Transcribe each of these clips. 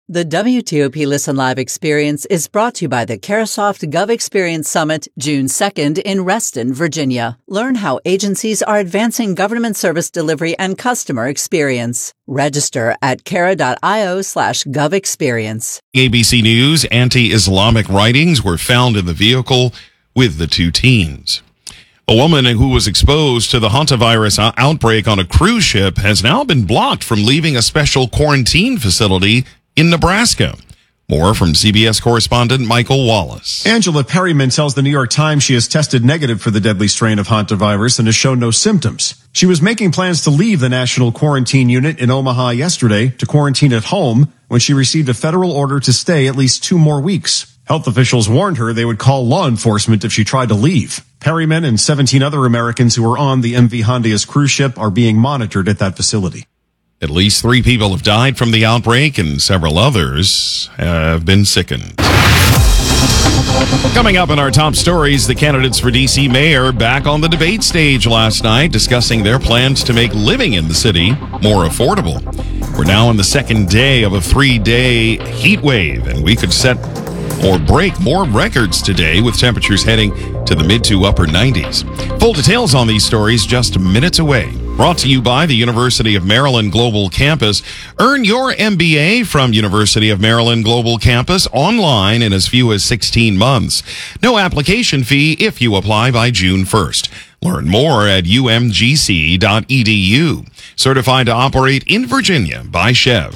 The WTOP Listen Live experience is brought to you by the Carasoft Gov Experience Summit, June 2nd in Reston, Virginia. Learn how agencies are advancing government service delivery and customer experience. Register at cara.io/govexperience. ABC News, anti-Islamic writings were found in the vehicle with the two teens. A woman who was exposed to the hantavirus outbreak on a cruise ship has now been blocked from leaving a special quarantine facility in Nebraska. More from CBS correspondent Michael Wallace. Angela Perryman tells the New York Times she has tested negative for the deadly strain of hantavirus and has shown no symptoms. She was making plans to leave the national quarantine unit in Omaha yesterday to quarantine at home when she received a federal order to stay at least 2 more weeks. Health officials warned her they would call law enforcement if she tried to leave. Perryman and 17 other Americans who were on the MV Hondias cruise ship are being monitored at that facility. At least 3 people have died from the outbreak and several others have been sickened. Coming up in our top stories, the candidates for D.C. mayor back on the debate stage last night discussing their plans to make living in the city more affordable. We're now on the second day of a 3-day heat wave, and we could set or break more records today with temperatures heading to the mid to upper 90s. Full details on these stories just minutes away. Brought to you by the University of Maryland Global Campus. Earn your MBA from University of Maryland Global Campus online in as few as 16 months. No application fee if you apply by June 1st. Learn more at umgc.edu. Certified to operate in Virginia by Chev.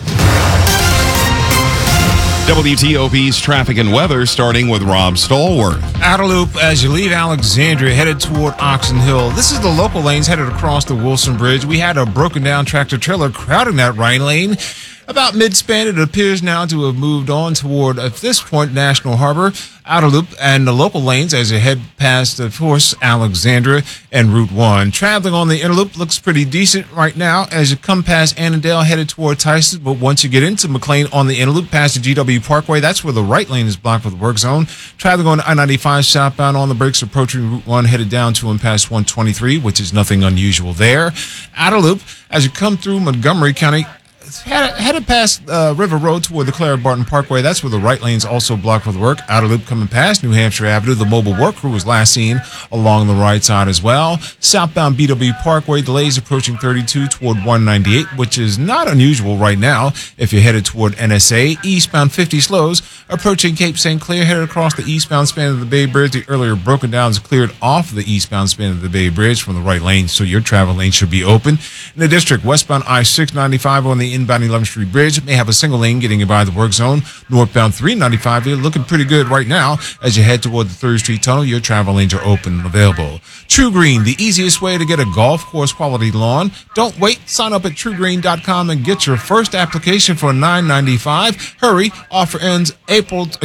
WTOP's traffic and weather, starting with Rob Stallworth. Outer loop as you leave Alexandria, headed toward Oxon Hill. This is the local lanes headed across the Wilson Bridge. We had a broken down tractor trailer crowding that right lane. About mid-span, it appears now to have moved on toward, at this point, National Harbor, outer loop, and the local lanes as you head past, of course, Alexandria and Route 1. Traveling on the inner loop looks pretty decent right now as you come past Annandale, headed toward Tyson. But once you get into McLean on the inner loop, past the GW Parkway, that's where the right lane is blocked with the work zone. Traveling on I-95 southbound on the brakes, approaching Route 1, headed down to and past 123, which is nothing unusual there. Outer loop, as you come through Montgomery County, headed past River Road toward the Clara Barton Parkway. That's where the right lane's also blocked with work. Outer loop coming past New Hampshire Avenue. The mobile work crew was last seen along the right side as well. Southbound BW Parkway, delays approaching 32 toward 198, which is not unusual right now if you're headed toward NSA. Eastbound 50 slows approaching Cape St. Clair, headed across the eastbound span of the Bay Bridge. The earlier broken down is cleared off the eastbound span of the Bay Bridge from the right lane, so your travel lane should be open. In the district, westbound I-695 on the inbound 11th Street Bridge may have a single lane getting you by the work zone. Northbound 395, they're looking pretty good right now as you head toward the 3rd Street Tunnel. Your travel lanes are open and available. True Green, the easiest way to get a golf course quality lawn. Don't wait. Sign up at truegreen.com and get your first application for $9.95. Hurry. Offer ends May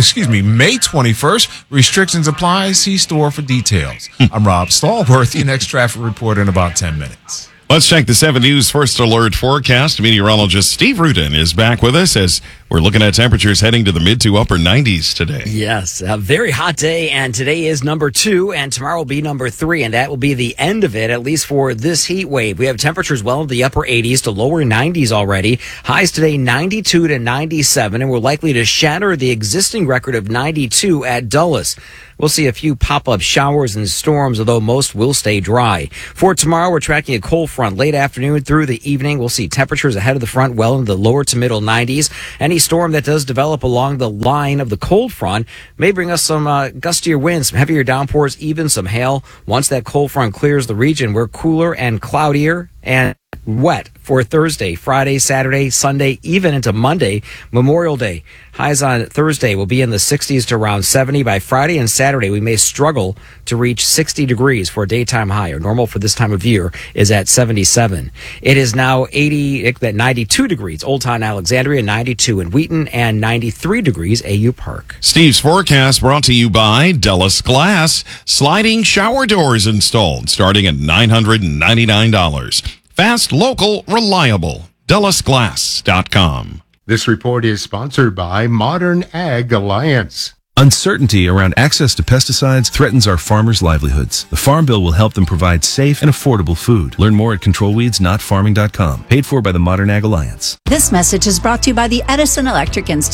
21st. Restrictions apply. See store for details. I'm Rob Stallworth. Your next traffic report in about 10 minutes. Let's check the 7 News First Alert forecast. Meteorologist Steve Rudin is back with us as we're looking at temperatures heading to the mid to upper 90s today. Yes, a very hot day, and today is number 2, and tomorrow will be number 3, and that will be the end of it, at least for this heat wave. We have temperatures well in the upper 80s to lower 90s already. Highs today 92 to 97, and we're likely to shatter the existing record of 92 at Dulles. We'll see a few pop-up showers and storms, although most will stay dry. For tomorrow, we're tracking a cold front late afternoon through the evening. We'll see temperatures ahead of the front well into the lower to middle 90s. Any storm that does develop along the line of the cold front may bring us some gustier winds, some heavier downpours, even some hail. Once that cold front clears the region, we're cooler and cloudier and wet for Thursday, Friday, Saturday, Sunday, even into Monday, Memorial Day. Highs on Thursday will be in the 60s to around 70. By Friday and Saturday, we may struggle to reach 60 degrees for a daytime high. Or normal for this time of year is at 77. It is now 92 degrees, Old Town Alexandria, 92 in Wheaton, and 93 degrees, AU Park. Steve's forecast brought to you by Dulles Glass. Sliding shower doors installed starting at $999. Fast, local, reliable. DullesGlass.com. This report is sponsored by Modern Ag Alliance. Uncertainty around access to pesticides threatens our farmers' livelihoods. The Farm Bill will help them provide safe and affordable food. Learn more at controlweedsnotfarming.com. Paid for by the Modern Ag Alliance. This message is brought to you by the Edison Electric Institute.